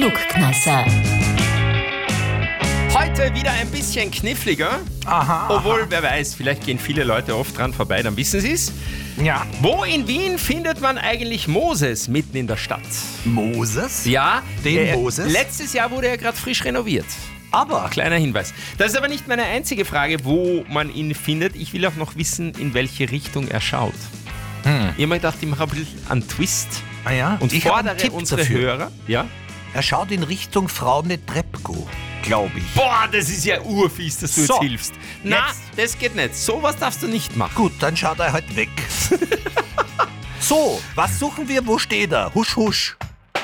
Klugkneisser. Heute wieder ein bisschen kniffliger. Obwohl, wer weiß, vielleicht gehen viele Leute oft dran vorbei, dann wissen sie es. Ja. Wo in Wien findet man eigentlich Moses mitten in der Stadt? Moses? Ja, Den Moses? Letztes Jahr wurde er gerade frisch renoviert. Aber Kleiner Hinweis. Das ist aber nicht meine einzige Frage, wo man ihn findet. Ich will auch noch wissen, in welche Richtung er schaut. Ich habe mir gedacht, ich mache ein bisschen einen Twist und ich hab einen fordere Tipp unsere dafür. Hörer. Ja? Er schaut in Richtung Frau Netrebko, glaube ich. Boah, das ist ja urfies, dass du So, jetzt hilfst. Na, jetzt. das geht nicht. Sowas darfst du nicht machen. Gut, dann schaut er halt weg. So, was suchen wir? Wo steht er? Husch, husch.